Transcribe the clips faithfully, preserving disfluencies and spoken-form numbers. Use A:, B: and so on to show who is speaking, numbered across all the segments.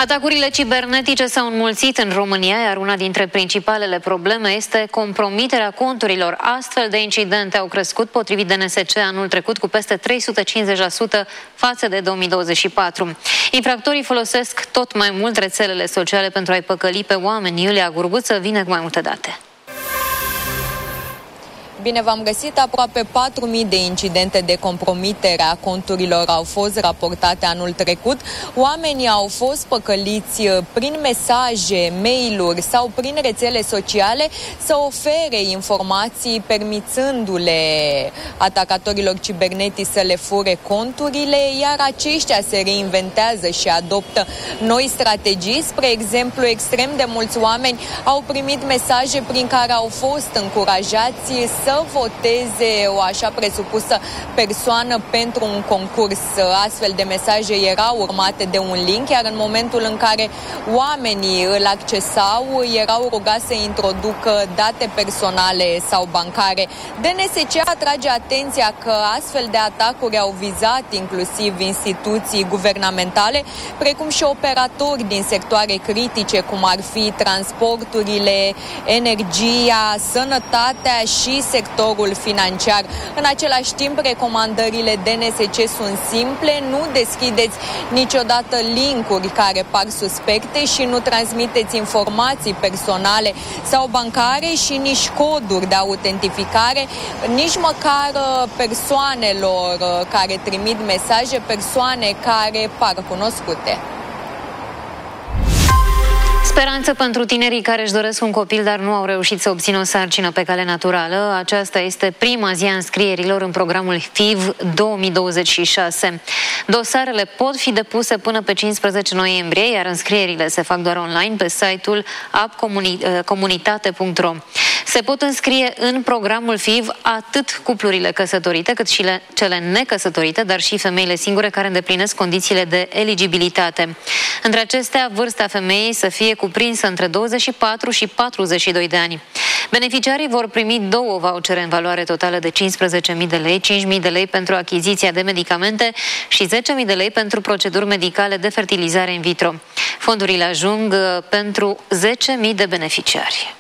A: Atacurile cibernetice s-au înmulțit în România, iar una dintre principalele probleme este compromiterea conturilor. Astfel de incidente au crescut, potrivit D N S C, anul trecut cu peste trei sute cincizeci la sută față de două mii douăzeci și patru. Infractorii folosesc tot mai mult rețelele sociale pentru a-i păcăli pe oameni. Iulia Gurguță vine cu mai multe date.
B: Bine v-am găsit. Aproape patru mii de incidente de compromitere a conturilor au fost raportate anul trecut. Oamenii au fost păcăliți prin mesaje, mail-uri sau prin rețele sociale să ofere informații, permițându-le atacatorilor cibernetici să le fure conturile, iar aceștia se reinventează și adoptă noi strategii. Spre exemplu, extrem de mulți oameni au primit mesaje prin care au fost încurajați să să voteze o așa presupusă persoană pentru un concurs. Astfel de mesaje erau urmate de un link, iar în momentul în care oamenii îl accesau, erau rugați să introducă date personale sau bancare. D N S C atrage atenția că astfel de atacuri au vizat inclusiv instituții guvernamentale, precum și operatori din sectoare critice, cum ar fi transporturile, energia, sănătatea și sectorul financiar. În același timp, recomandările D N S C sunt simple: nu deschideți niciodată linkuri care par suspecte și nu transmiteți informații personale sau bancare și nici coduri de autentificare, nici măcar persoanelor care trimit mesaje, persoane care par cunoscute.
A: Speranță pentru tinerii care își doresc un copil, dar nu au reușit să obțină o sarcină pe cale naturală. Aceasta este prima zi a înscrierilor în programul F I V două mii douăzeci și șase. Dosarele pot fi depuse până pe cincisprezece noiembrie, iar înscrierile se fac doar online pe site-ul comunitate punct ro. Se pot înscrie în programul F I V atât cuplurile căsătorite, cât și cele necăsătorite, dar și femeile singure care îndeplinesc condițiile de eligibilitate. Între acestea, vârsta femeii să fie cuprinsă între douăzeci și patru și patruzeci și doi de ani. Beneficiarii vor primi două vouchere în valoare totală de cincisprezece mii de lei, cinci mii de lei pentru achiziția de medicamente și zece mii de lei pentru proceduri medicale de fertilizare in vitro. Fondurile ajung pentru zece mii de beneficiari.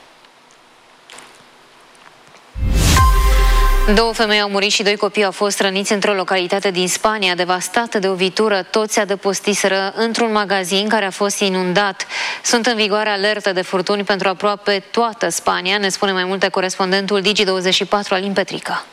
A: Două femei au murit și doi copii au fost răniți într-o localitate din Spania, devastată de o vitură. Toți adăpostiseră într-un magazin care a fost inundat. Sunt în vigoare alerte de furtuni pentru aproape toată Spania. Ne spune mai multe corespondentul Digi douăzeci și patru, Alin Petrica.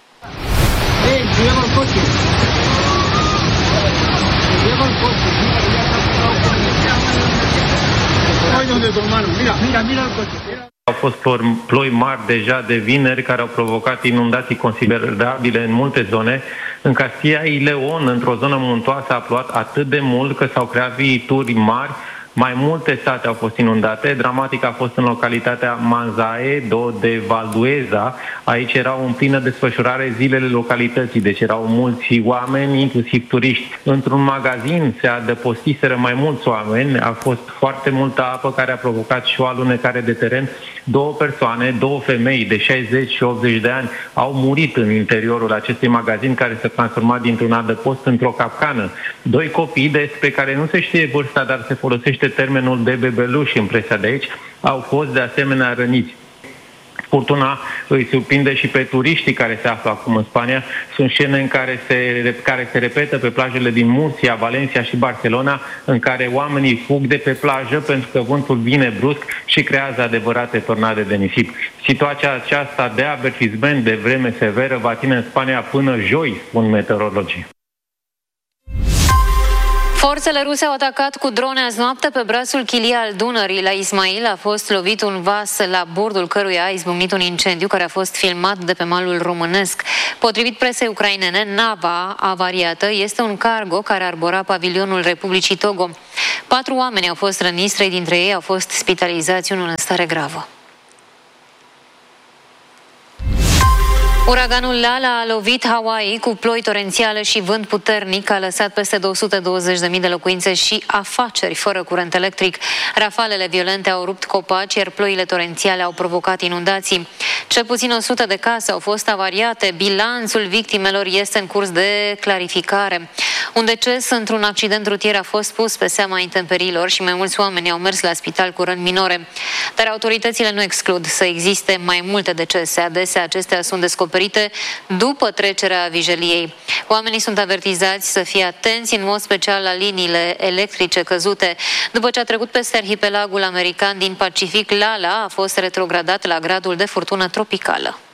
C: Au fost ploi mari deja de vineri care au provocat inundații considerabile în multe zone. În Castilla y León, într-o zonă muntoasă, a plouat atât de mult că s-au creat viituri mari. Mai multe sate au fost inundate. Dramatic a fost în localitatea Manzaedo de Valdueza. Aici erau în plină desfășurare zilele localității, deci erau mulți oameni, inclusiv turiști. Într-un magazin se adăpostiseră mai mulți oameni. A fost foarte multă apă care a provocat și o alunecare de teren. Două persoane, două femei de șaizeci și optzeci de ani au murit în interiorul acestui magazin, care s-a transformat dintr-un adăpost într-o capcană. Doi copii, despre care nu se știe vârsta, dar se folosește termenul de bebeluși în presa de aici, au fost de asemenea răniți. Furtuna îi surprinde și pe turiștii care se află acum în Spania. Sunt scene în care se, care se repetă pe plajele din Murcia, Valencia și Barcelona, în care oamenii fug de pe plajă pentru că vântul vine brusc și creează adevărate tornade de nisip. Situația aceasta de avertisment de vreme severă va ține în Spania până joi, spun meteorologii.
A: Forțele ruse au atacat cu drone azi noapte pe brațul Chilia al Dunării. La Ismail a fost lovit un vas la bordul căruia a izbucnit un incendiu care a fost filmat de pe malul românesc. Potrivit presei ucrainene, nava avariată este un cargo care arbora pavilionul Republicii Togo. Patru oameni au fost răniți, trei dintre ei au fost spitalizați, unul în stare gravă. Uraganul Lala a lovit Hawaii cu ploi torențiale și vânt puternic, a lăsat peste două sute douăzeci de mii de locuințe și afaceri fără curent electric. Rafalele violente au rupt copaci, iar ploile torențiale au provocat inundații. Cel puțin o sută de case au fost avariate. Bilanțul victimelor este în curs de clarificare. Un deces într-un accident rutier a fost pus pe seama intemperiilor și mai mulți oameni au mers la spital cu răni minore. Dar autoritățile nu exclud să existe mai multe decese. Adesea acestea sunt descoperite după trecerea vijeliei. Oamenii sunt avertizați să fie atenți în mod special la liniile electrice căzute. După ce a trecut peste arhipelagul american din Pacific, Lala a fost retrogradat la gradul de furtună tropicală.